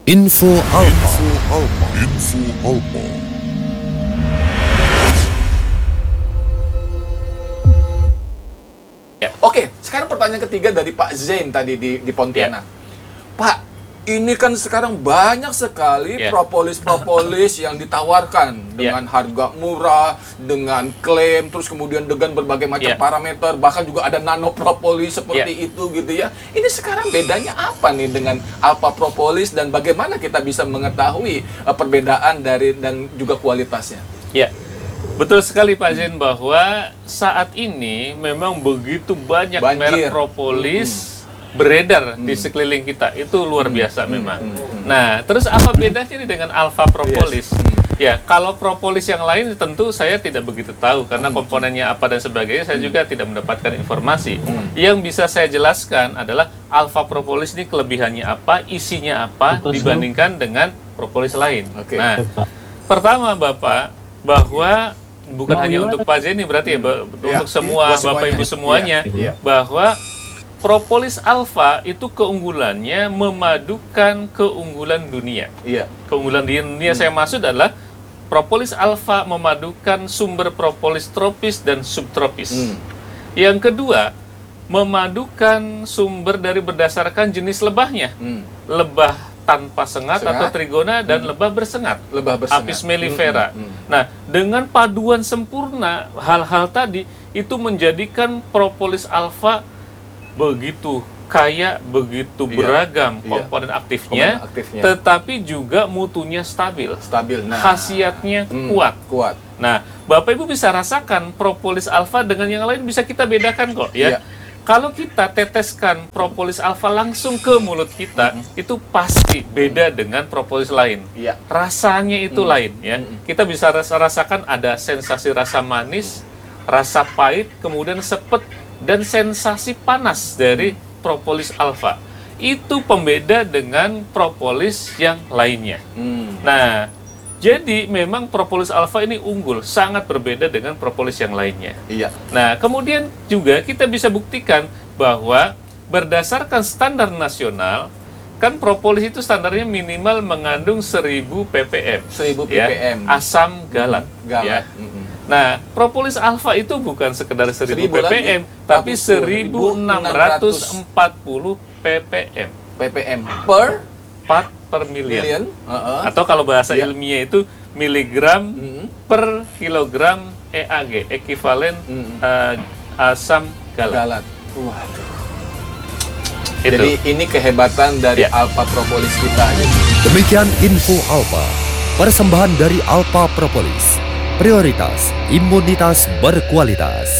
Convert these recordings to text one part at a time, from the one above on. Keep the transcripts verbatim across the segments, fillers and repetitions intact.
Info Alpa. Info Alpa. Info Alpa. Ya, oke, sekarang pertanyaan ketiga dari Pak Zain tadi di, di Pontianak. Ya. Pak, ini kan sekarang banyak sekali ya. propolis-propolis yang ditawarkan dengan ya. harga murah, dengan klaim, terus kemudian dengan berbagai macam ya. parameter, bahkan juga ada nano propolis seperti ya. itu gitu ya. Ini sekarang bedanya apa nih dengan alpha propolis dan bagaimana kita bisa mengetahui uh, perbedaan dari dan juga kualitasnya? Ya. Betul sekali Pak Zain bahwa saat ini memang begitu banyak Banjir. merek propolis hmm. beredar hmm. di sekeliling kita. Itu luar biasa hmm. memang. Hmm. Nah, terus apa bedanya ini dengan alpha propolis? Yes. Hmm. Ya, kalau propolis yang lain tentu saya tidak begitu tahu karena hmm. komponennya apa dan sebagainya saya hmm. juga tidak mendapatkan informasi. Hmm. Yang bisa saya jelaskan adalah alpha propolis ini kelebihannya apa, isinya apa Betul. dibandingkan dengan propolis lain. Okay. Nah, pertama Bapak, bahwa bukan oh, hanya iya. untuk Pak Zain ini berarti ya, ya untuk semua ya, Bapak Ibu semuanya ya, ya. bahwa propolis alpha itu keunggulannya memadukan keunggulan dunia. Iya. Keunggulan dunia hmm. saya maksud adalah propolis alpha memadukan sumber propolis tropis dan subtropis. Hmm. Yang kedua, memadukan sumber dari berdasarkan jenis lebahnya. Hmm. Lebah tanpa sengat, sengat atau trigona dan hmm. lebah bersengat, lebah bersengat. Apis mellifera. Hmm. Hmm. Nah, dengan paduan sempurna hal-hal tadi itu menjadikan propolis alpha begitu kaya, begitu iya. beragam komponen, iya. aktifnya, komponen aktifnya, tetapi juga mutunya stabil, stabil. Nah. khasiatnya hmm. kuat, kuat. Nah, Bapak Ibu bisa rasakan propolis alpha dengan yang lain bisa kita bedakan kok, ya. Iya. Kalau kita teteskan propolis alpha langsung ke mulut kita, mm-hmm. itu pasti beda dengan propolis lain. Yeah. Rasanya itu mm-hmm. lain, ya. Mm-hmm. Kita bisa ras- rasakan ada sensasi rasa manis, rasa pahit, kemudian sepet dan sensasi panas dari mm-hmm. propolis alpha. Itu pembeda dengan propolis yang lainnya. Mm. Nah, jadi memang propolis alpha ini unggul, sangat berbeda dengan propolis yang lainnya. Iya. Nah, kemudian juga kita bisa buktikan bahwa berdasarkan standar nasional, kan propolis itu standarnya minimal mengandung seribu ppm. seribu ppm. Ya, asam galat. Mm-hmm. Galat. Ya. Mm-hmm. Nah, propolis alpha itu bukan sekedar seribu ppm, lagi, tapi seribu enam ratus empat puluh ppm. ppm per part per million, million. Uh-huh. Atau kalau bahasa yeah. ilmiah itu miligram mm-hmm. per kilogram E A G, ekivalen mm-hmm. uh, asam galat. galat. Waduh. Itu. Jadi ini kehebatan dari yeah. alpha propolis kita. Demikian info alpha, persembahan dari alpha propolis, prioritas imunitas berkualitas.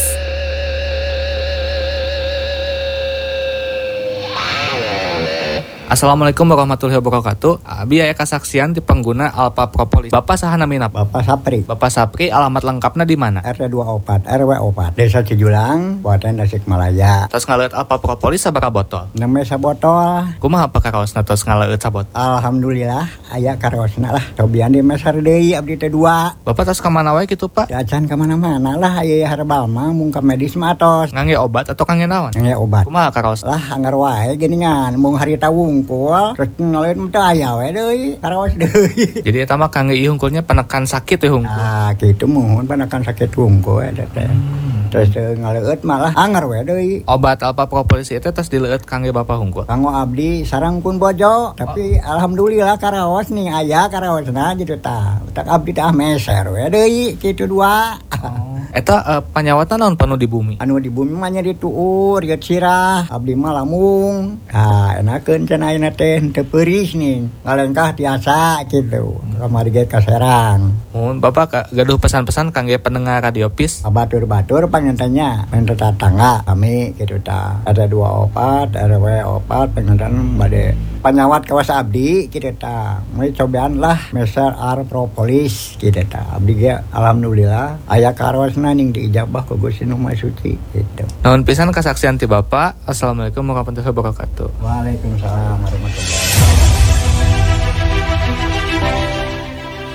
Assalamualaikum warahmatullahi wabarakatuh. Abi aya kasaksian di pengguna alpha propolis. Bapak saha namina? Bapak Sapri. Bapak Sapri, alamat lengkapnya di mana? R T dua puluh empat R W empat, Desa Cijulang, Kabupaten Tasikmalaya. Tos ngaleut alpha propolis sabaraha botol? enam sabotol. Kumaha apa karaosna tos ngaleut sabot? Alhamdulillah aya karaosna lah. Cobian di mesar deui abdi teh dua. Bapak tos ka mana wae kitu, Pak? Acan ka mana-mana lah aya herbal mah mung ka medis mah tos. Ngangge obat atau kangge naon? Ngangge obat. Kumaha karaos? Lah anggar wae geuningan mung harita wungkul terus ngaleun teh aya we deui karaos deui. Jadi eta mah kangge ieu hungkulnya penekan sakit teh hungkul. Ah kitu mohon penekan sakit hungkul eta teh. Terus ngaleut malah anger we deui. Obat alpha propolis itu tos dileueut kangge Bapak hungkul. Kanggo abdi sareng pun bojo, tapi oh. alhamdulillah karaos nih aya karaosna gitu tah. Tak abdi teh meser we deui kitu dua. Oh. Eta uh, panyawatan naon panu di bumi? Anu di bumi mah nya dituur, geut sirah, abdi mah lamung. Ah, enakeun cenah ayeuna teh teu peuris nih. Ngalengkah tiasa kitu. Kamari ge kaserang. Mun Bapak gaduh pesan-pesan kangge pendengar Radio Pis. Batur-batur pangentenya, men tetangga kami kitu tah. Ada dua opat, R W opat pengentan bade panyawat kawas abdi kitu tah. Mulai cobaan lah meser ar propolis kitu tah. Abdi ge alhamdulillah aya karosna ning diijabah ku Gusti Nu Maha Suci gitu. Nuhun pisan kasaksian ti Bapak. Assalamualaikum warahmatullahi wabarakatuh. Waalaikumsalam warahmatullahi wabarakatuh.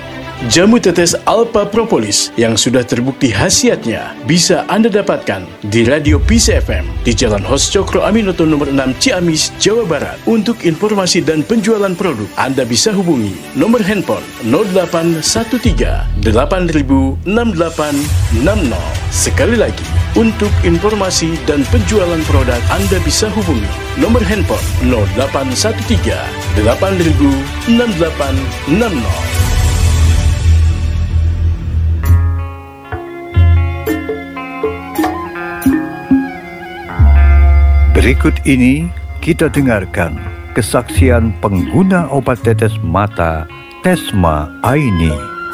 Jamu tetes Alpha Propolis yang sudah terbukti khasiatnya bisa Anda dapatkan di Radio P C F M di Jalan Hos Cokro Aminoto nomor enam Ciamis, Jawa Barat. Untuk informasi dan penjualan produk, Anda bisa hubungi nomor handphone nol delapan satu tiga delapan nol enam delapan enam nol. Sekali lagi, untuk informasi dan penjualan produk, Anda bisa hubungi nomor handphone nol delapan satu tiga delapan nol enam delapan enam nol. Berikut ini kita dengarkan kesaksian pengguna obat tetes mata Tesma Aini.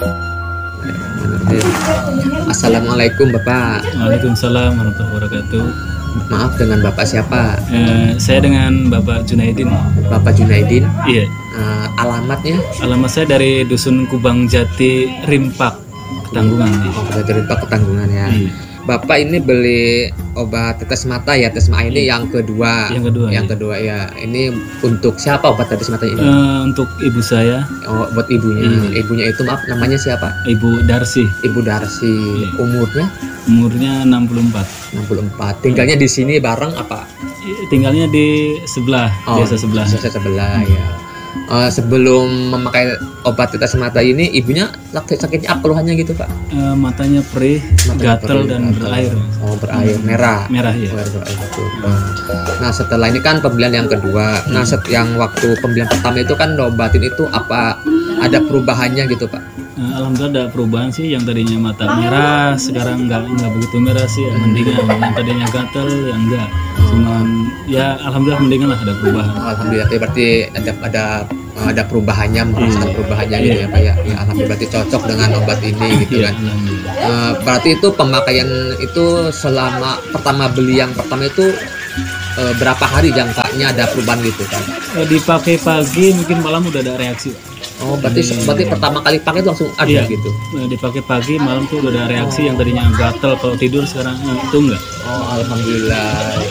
Assalamualaikum Bapak. Waalaikumsalam warahmatullahi wabarakatuh. Maaf, dengan Bapak siapa? Eh, saya dengan Bapak Junaidin. Bapak Junaidin? Iya. Uh, alamatnya? Alamat saya dari Dusun Kubang Jati, Rimpak, Ketanggungan. Oh, dari Rimpak, Ketanggungan ya. Iya. Bapak ini beli obat tetes mata ya, Tesma ini yang kedua. Yang kedua. Yang ya. kedua ya. Ini untuk siapa obat tetes mata ini? Uh, untuk ibu saya. Oh, buat ibunya. Hmm. Ibunya itu maaf, namanya siapa? Ibu Darsi. Ibu Darsi. Hmm. Umurnya? Umurnya enam puluh empat. enam puluh empat. Tinggalnya di sini bareng apa? Tinggalnya di sebelah, oh, desa sebelah. Desa sebelah hmm. ya. Uh, sebelum memakai obat tetes mata ini, ibunya sakit sakitnya apa keluhannya gitu Pak? Uh, matanya perih, gatal dan gatel. Berair. Oh berair, merah. Merah ya. Berair, berair, betul. Nah setelah ini kan pembelian yang kedua. Hmm. Nah set yang waktu pembelian pertama itu kan obatin itu apa ada perubahannya gitu Pak? Uh, Alhamdulillah ada perubahan sih, yang tadinya mata merah sekarang nggak nggak begitu merah sih, ya, mendingan. Yang tadinya gatal yang enggak. Cuman ya alhamdulillah mendingan lah, ada perubahan. Alhamdulillah berarti ada ada ada perubahannya, merasakan hmm. perubahannya gitu ya Pak ya. Ya alhamdulillah berarti cocok dengan obat ini gitu kan. Uh, berarti itu pemakaian itu selama pertama beli yang pertama itu uh, berapa hari jangkanya ada perubahan gitu kan? Uh, dipakai pagi mungkin malam udah ada reaksi. Oh berarti hmm. berarti pertama kali pakai itu langsung ada iya. gitu. Uh, dipakai pagi malam tuh udah ada reaksi, oh. yang tadinya gatal kalau tidur sekarang itu enggak. Oh alhamdulillah.